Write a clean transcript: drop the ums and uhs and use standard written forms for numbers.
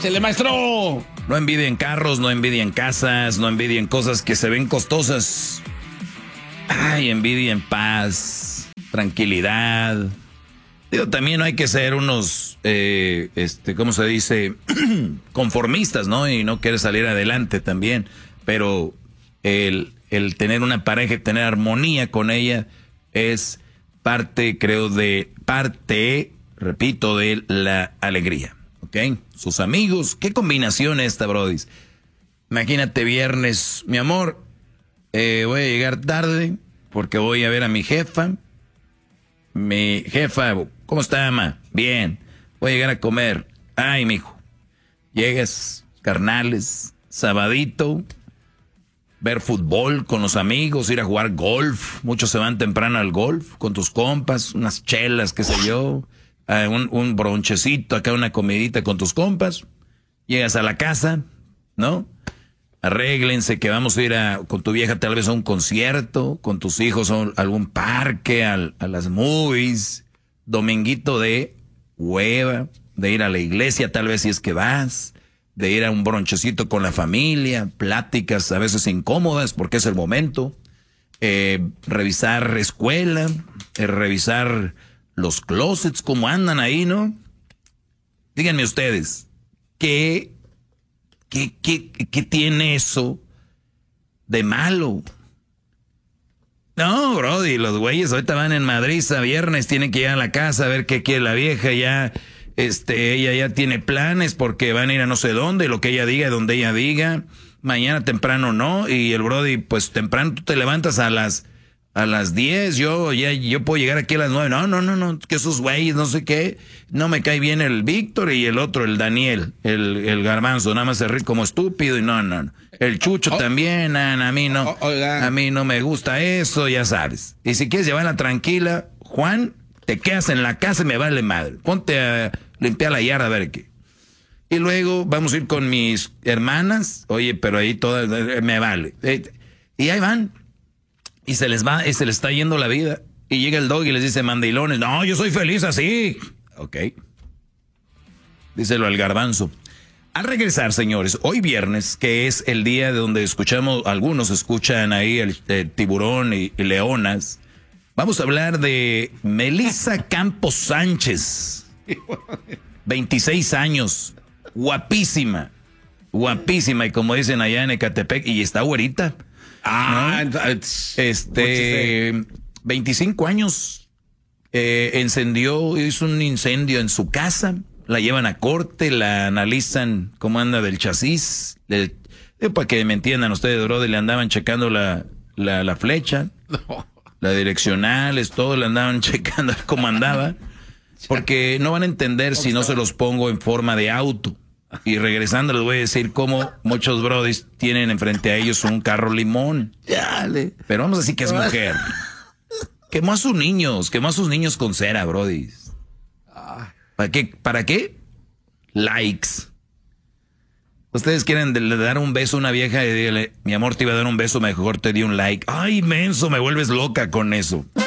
¡Échale, maestro! No envidien carros, no envidien casas, no envidien cosas que se ven costosas. Ay, envidien paz, tranquilidad. Digo, también no hay que ser unos, ¿cómo se dice? Conformistas, ¿no? Y no querer salir adelante también. Pero el tener una pareja, tener armonía con ella es parte, repito, de la alegría. ¿Ok? Sus amigos, ¿qué combinación esta, brody? Imagínate viernes, mi amor, voy a llegar tarde porque voy a ver a mi jefa. Mi jefa, ¿cómo está, mamá? Bien. Voy a llegar a comer. Ay, mijo. Llegas, carnales, sabadito, ver fútbol con los amigos, ir a jugar golf. Muchos se van temprano al golf con tus compas, unas chelas, qué sé yo, un bronchecito, acá una comidita con tus compas. Llegas a la casa, ¿no? Arréglense que vamos a ir con tu vieja tal vez a un concierto, con tus hijos a algún parque, a las movies, dominguito de hueva, de ir a la iglesia tal vez si es que vas, de ir a un bronchecito con la familia, pláticas a veces incómodas porque es el momento, revisar escuela, revisar los closets, cómo andan ahí, ¿no? Díganme ustedes, ¿qué tiene eso de malo? No, brody, los güeyes ahorita van en Madrid a viernes, tienen que ir a la casa a ver qué quiere la vieja, ya, ella ya tiene planes porque van a ir a no sé dónde, lo que ella diga, donde ella diga, mañana temprano no, y el brody, pues temprano tú te levantas a las 10, yo puedo llegar aquí a las 9. No, que esos güeyes, no sé qué. No me cae bien el Víctor y el otro, el Daniel, el garbanzo, nada más se ríe como estúpido y no. El Chucho también, a mí no. A mí no me gusta eso, ya sabes. Y si quieres llevarla tranquila, Juan, te quedas en la casa y me vale madre. Ponte a limpiar la yarda a ver qué. Y luego vamos a ir con mis hermanas. Oye, pero ahí todas, me vale. Y ahí van. Y se les está yendo la vida. Y llega el dog y les dice, mandilones, no, yo soy feliz así. Ok. Díselo al garbanzo. Al regresar, señores, hoy viernes, que es el día de donde algunos escuchan ahí el Tiburón y Leonas, vamos a hablar de Melissa Campos Sánchez. 26 años. Guapísima. Y como dicen allá en Ecatepec, y está güerita. ¿No? 25 años, hizo un incendio en su casa, la llevan a corte, la analizan cómo anda del chasis, para que me entiendan ustedes, brother, le andaban checando la flecha, la direccionales, todo le andaban checando cómo andaba, porque no van a entender si no se los pongo en forma de auto. Y regresando les voy a decir cómo muchos brodis tienen enfrente a ellos un carro limón. Pero vamos a decir que es mujer. Quemó a sus niños con cera, brodis. ¿Para qué? Likes. Ustedes quieren dar un beso a una vieja y dígale, mi amor, te iba a dar un beso, mejor te di un like. Ay, menso, me vuelves loca con eso.